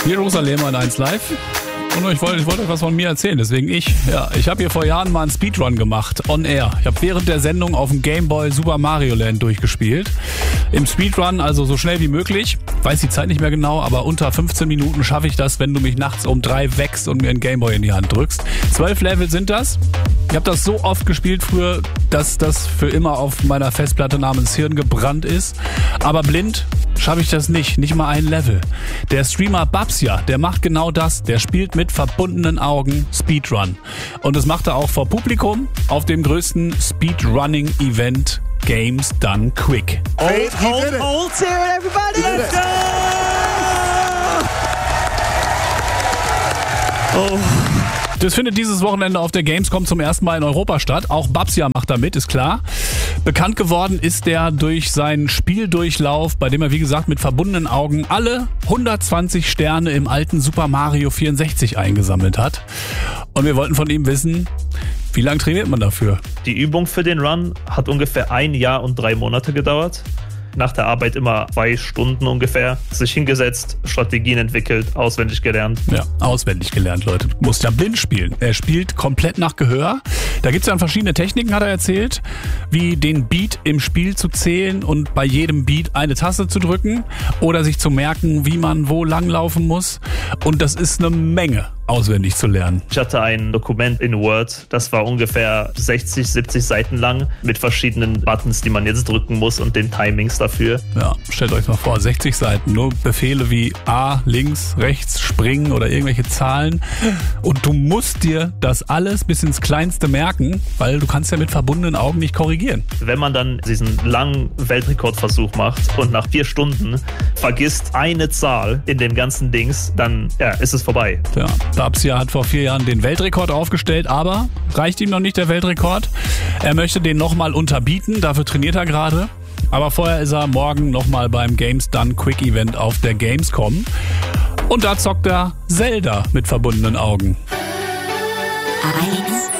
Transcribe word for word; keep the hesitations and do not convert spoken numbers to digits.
Jerusalem an eins Live. Und ich wollte, ich wollte euch was von mir erzählen, deswegen ich. Ja, ich habe hier vor Jahren mal einen Speedrun gemacht, on air. Ich habe während der Sendung auf dem Gameboy Super Mario Land durchgespielt. Im Speedrun, also so schnell wie möglich. Weiß die Zeit nicht mehr genau, aber unter fünfzehn Minuten schaffe ich das, wenn du mich nachts um drei wächst und mir einen Gameboy in die Hand drückst. Zwölf Level sind das. Ich habe das so oft gespielt früher, dass das für immer auf meiner Festplatte namens Hirn gebrannt ist. Aber blind schaffe ich das nicht, nicht mal ein Level. Der Streamer Babsia, der macht genau das. Der spielt mit verbundenen Augen Speedrun. Und das macht er auch vor Publikum auf dem größten Speedrunning-Event Games Done Quick. Hold, hold, hold, here everybody, let's go! Oh. Das findet dieses Wochenende auf der Gamescom zum ersten Mal in Europa statt. Auch Babsia macht da mit, ist klar. Bekannt geworden ist er durch seinen Spieldurchlauf, bei dem er, wie gesagt, mit verbundenen Augen alle hundertzwanzig Sterne im alten Super Mario vierundsechzig eingesammelt hat. Und wir wollten von ihm wissen, wie lange trainiert man dafür? Die Übung für den Run hat ungefähr ein Jahr und drei Monate gedauert. Nach der Arbeit immer zwei Stunden ungefähr. Sich hingesetzt, Strategien entwickelt, auswendig gelernt. Ja, auswendig gelernt, Leute. Du musst ja blind spielen. Er spielt komplett nach Gehör. Da gibt es dann verschiedene Techniken, hat er erzählt, wie den Beat im Spiel zu zählen und bei jedem Beat eine Taste zu drücken oder sich zu merken, wie man wo langlaufen muss. Und das ist eine Menge auswendig zu lernen. Ich hatte ein Dokument in Word, das war ungefähr sechzig, siebzig Seiten lang mit verschiedenen Buttons, die man jetzt drücken muss und den Timings dafür. Ja, stellt euch mal vor, sechzig Seiten, nur Befehle wie A, links, rechts, springen oder irgendwelche Zahlen. Und du musst dir das alles bis ins Kleinste merken, weil du kannst ja mit verbundenen Augen nicht korrigieren. Wenn man dann diesen langen Weltrekordversuch macht und nach vier Stunden vergisst eine Zahl in dem ganzen Dings, dann ja, ist es vorbei. Ja. Babsia hat vor vier Jahren den Weltrekord aufgestellt, aber reicht ihm noch nicht der Weltrekord. Er möchte den nochmal unterbieten, dafür trainiert er gerade. Aber vorher ist er morgen nochmal beim Games Done Quick Event auf der Gamescom. Und da zockt er Zelda mit verbundenen Augen. eins